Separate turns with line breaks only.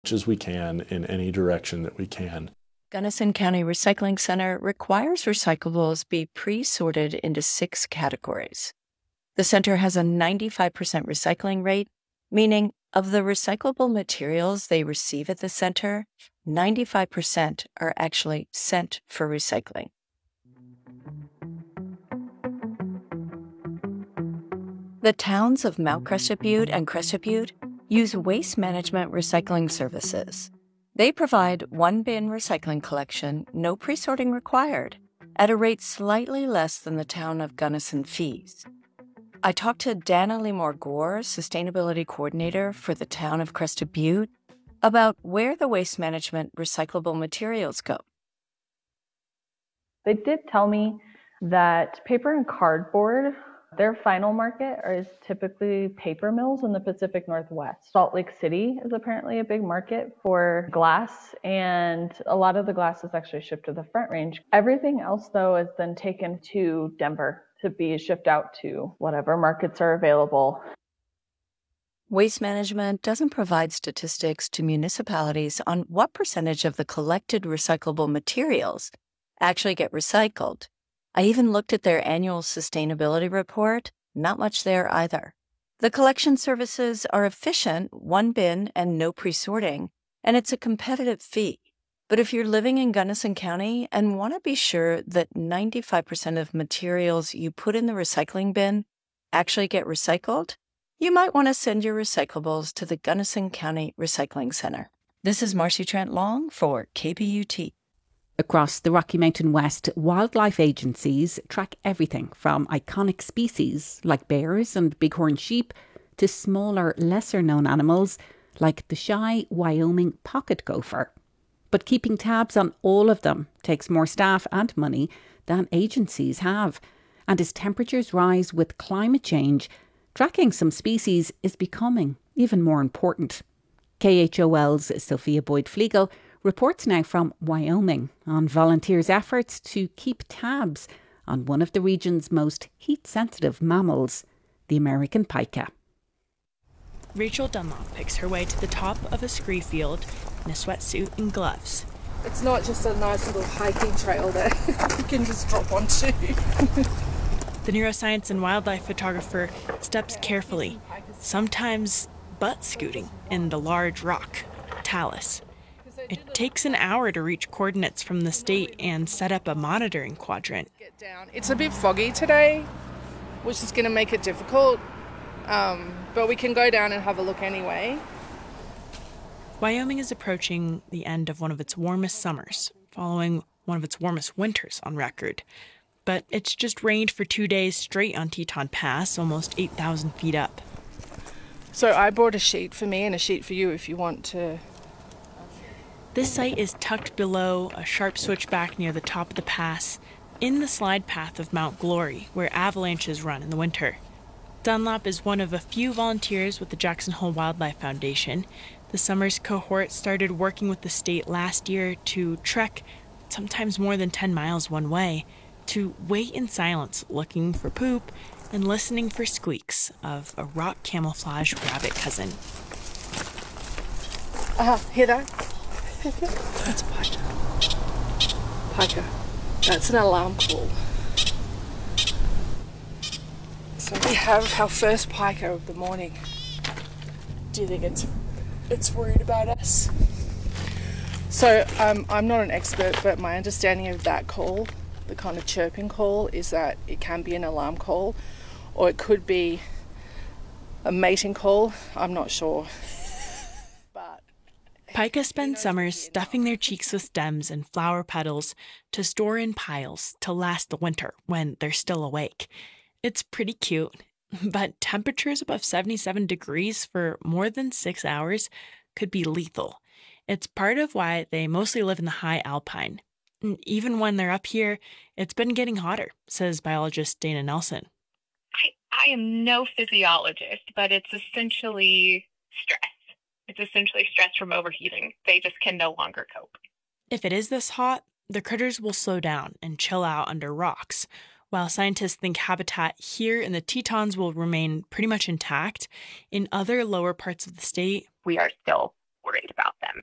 as we can in any direction that we can.
Gunnison County Recycling Center requires recyclables be pre-sorted into 6 categories. The center has a 95% recycling rate, meaning of the recyclable materials they receive at the center, 95% are actually sent for recycling. The towns of Mount Crested Butte and Crested Butte use waste management recycling services. They provide one-bin recycling collection, no pre-sorting required, at a rate slightly less than the town of Gunnison fees. I talked to Dana Limor Gore, Sustainability Coordinator for the town of Crested Butte, about where the waste management recyclable materials go.
They did tell me that paper and cardboard, their final market is typically paper mills in the Pacific Northwest. Salt Lake City is apparently a big market for glass, and a lot of the glass is actually shipped to the Front Range. Everything else, though, is then taken to Denver to be shipped out to whatever markets are available.
Waste Management doesn't provide statistics to municipalities on what percentage of the collected recyclable materials actually get recycled. I even looked at their annual sustainability report, not much there either. The collection services are efficient, one bin and no pre-sorting, and it's a competitive fee. But if you're living in Gunnison County and want to be sure that 95% of materials you put in the recycling bin actually get recycled, you might want to send your recyclables to the Gunnison County Recycling Center. This is Marcy Trent Long for KPUT.
Across the Rocky Mountain West, wildlife agencies track everything from iconic species like bears and bighorn sheep to smaller, lesser-known animals like the shy Wyoming pocket gopher. But keeping tabs on all of them takes more staff and money than agencies have. And as temperatures rise with climate change, tracking some species is becoming even more important. KHOL's Sophia Boyd-Flegel reports now from Wyoming on volunteers' efforts to keep tabs on one of the region's most heat-sensitive mammals, the American pika.
Rachel Dunlop picks her way to the top of a scree field in a sweatsuit and gloves.
It's not just a nice little hiking trail that you can just drop onto.
The neuroscience and wildlife photographer steps carefully, sometimes butt scooting in the large rock, talus. It takes an hour to reach coordinates from the state and set up a monitoring quadrant.
It's a bit foggy today, which is going to make it difficult, but we can go down and have a look anyway.
Wyoming is approaching the end of one of its warmest summers, following one of its warmest winters on record. But it's just rained for 2 days straight on Teton Pass, almost 8,000 feet up.
So I brought a sheet for me and a sheet for you if you want to.
This site is tucked below a sharp switchback near the top of the pass, in the slide path of Mount Glory, where avalanches run in the winter. Dunlop is one of a few volunteers with the Jackson Hole Wildlife Foundation. The summer's cohort started working with the state last year to trek sometimes more than 10 miles one way, to wait in silence looking for poop and listening for squeaks of a rock camouflage rabbit cousin.
Hear that? That's a pika. Pika. That's an alarm call. So we have our first pika of the morning. Do you think it's worried about us? So I'm not an expert, but my understanding of that call, the kind of chirping call, is that it can be an alarm call, or it could be a mating call. I'm not sure.
Pika spend summers stuffing their cheeks with stems and flower petals to store in piles to last the winter when they're still awake. It's pretty cute, but temperatures above 77 degrees for more than 6 hours could be lethal. It's part of why they mostly live in the high alpine. And even when they're up here, it's been getting hotter, says biologist Dana Nelson.
I am no physiologist, but it's essentially stress. It's essentially stress from overheating. They just can no longer cope.
If it is this hot, the critters will slow down and chill out under rocks. While scientists think habitat here in the Tetons will remain pretty much intact, in other lower parts of the state,
we are still worried worried about them.